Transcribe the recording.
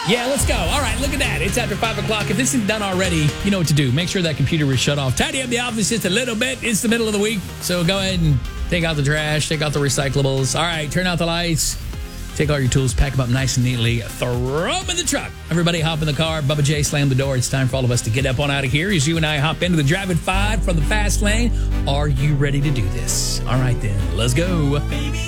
Yeah, let's go. All right, look at that. It's after 5 o'clock. If this isn't done already, you know what to do. Make sure that computer is shut off. Tidy up the office just a little bit. It's the middle of the week, so go ahead and take out the trash, take out the recyclables. All right, turn out the lights. Take all your tools, pack them up nice and neatly, throw them in the truck. Everybody hop in the car. Bubba J, slam the door. It's time for all of us to get up on out of here as you and I hop into the Drive at 5 from the fast lane. Are you ready to do this? All right, then. Let's go. Baby.